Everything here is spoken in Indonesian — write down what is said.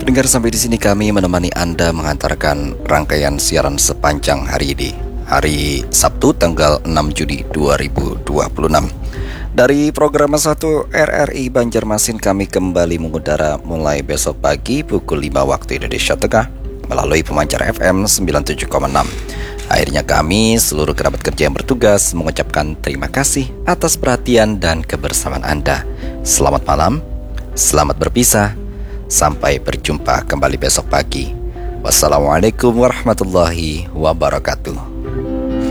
Pendengar, sampai di sini kami menemani Anda mengantarkan rangkaian siaran sepanjang hari ini, hari Sabtu tanggal 6 Juni 2026. Dari program 1 RRI Banjarmasin kami kembali mengudara mulai besok pagi pukul 5 waktu Indonesia Tengah melalui pemancar FM 97,6. Akhirnya kami, seluruh kerabat kerja yang bertugas, mengucapkan terima kasih atas perhatian dan kebersamaan Anda. Selamat malam, selamat berpisah. Sampai berjumpa kembali besok pagi. Wassalamualaikum warahmatullahi wabarakatuh.